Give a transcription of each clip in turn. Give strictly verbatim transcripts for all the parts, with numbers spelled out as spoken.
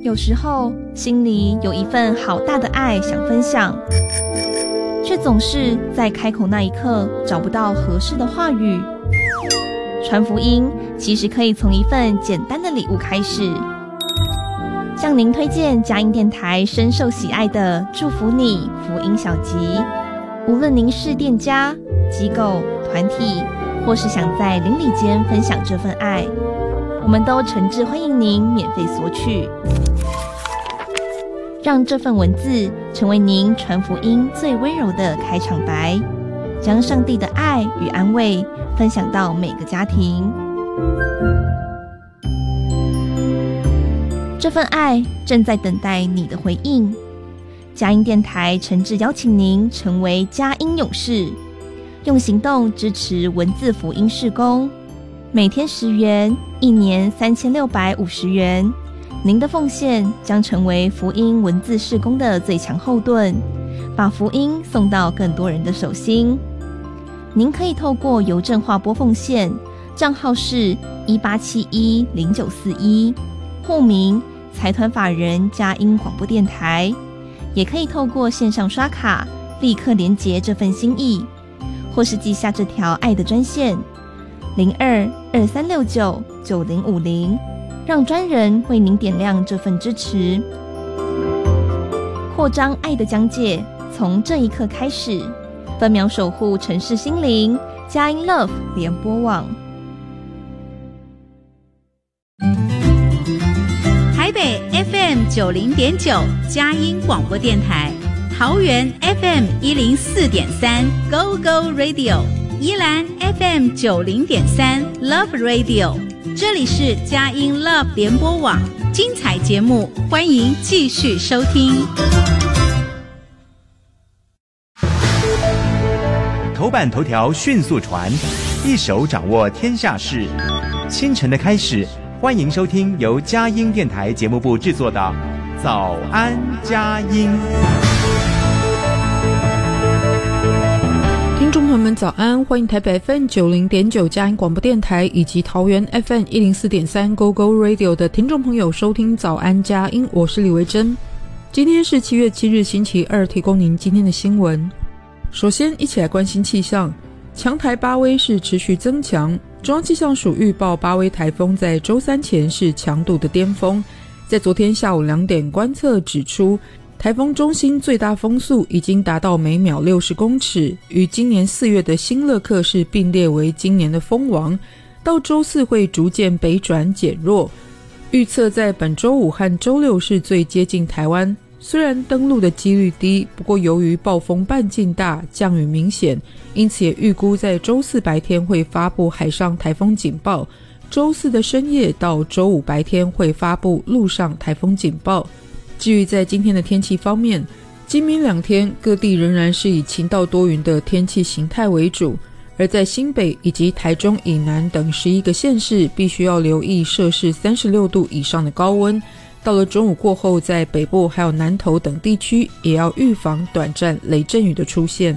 有时候心里有一份好大的爱想分享，却总是在开口那一刻找不到合适的话语。传福音其实可以从一份简单的礼物开始。向您推荐佳音电台深受喜爱的祝福你福音小集，无论您是店家、机构、团体，或是想在邻里间分享这份爱，我们都诚挚欢迎您免费索取。让这份文字成为您传福音最温柔的开场白，将上帝的爱与安慰分享到每个家庭。这份爱正在等待你的回应。佳音电台诚挚邀请您成为佳音勇士，用行动支持文字福音事工，每天十元，一年三千六百五十元。您的奉献将成为福音文字事工的最强后盾，把福音送到更多人的手心。您可以透过邮政划拨奉献，账号是一八七一零九四一，户名财团法人佳音广播电台，也可以透过线上刷卡立刻连结这份心意，或是记下这条爱的专线零二二三六九九零五零，让专人为您点亮这份支持。扩张爱的疆界，从这一刻开始，分秒守护城市心灵，佳音 Love 联播网。 台北 F M 九零点九佳音广播电台，桃园 F M 一零四点三 Go Go Radio， 宜兰 F M 九零点三 Love Radio。这里是佳音 Love 联播网，精彩节目，欢迎继续收听。 头版头条迅速传，一手掌握天下事。清晨的开始，欢迎收听由佳音电台节目部制作的《早安佳音》。 听众朋友们早安，欢迎台北 F M 九零点九佳音广播电台以及桃园 F M 一零四点三 Go Go Radio 的听众朋友收听早安佳音，我是李维珍。今天是七月七日星期二，提供您今天的新闻。首先一起来关心气象，强台巴威是持续增强，中央气象署预报巴威台风在周三前是强度的巅峰，在昨天下午两点观测指出，台风中心最大风速已经达到每秒六十公尺，与今年四月的新乐克是并列为今年的风王，到周四会逐渐北转减弱，预测在本周五和周六是最接近台湾，虽然登陆的几率低，不过由于暴风半径大，降雨明显，因此也预估在周四白天会发布海上台风警报，周四的深夜到周五白天会发布陆上台风警报。至于在今天的天气方面，今明两天各地仍然是以晴到多云的天气形态为主，而在新北以及台中以南等十一个县市必须要留意摄氏三十六度以上的高温，到了中午过后，在北部还有南投等地区也要预防短暂雷阵雨的出现。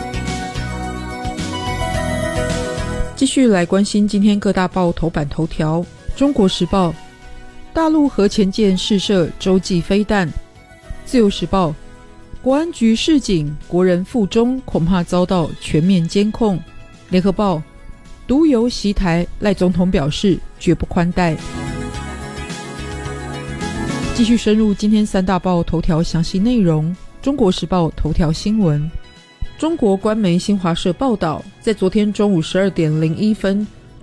继续来关心今天各大报头版头条。中国时报，大陆核潜舰试射洲际飞弹。自由时报，国安局示警，国人腹中恐怕遭到全面监控。联合报，独游袭台，赖总统表示绝不宽待。继续深入今天三大报头条详细内容。中国时报头条新闻，中国官媒新华社报道，在昨天中午十二点零一分，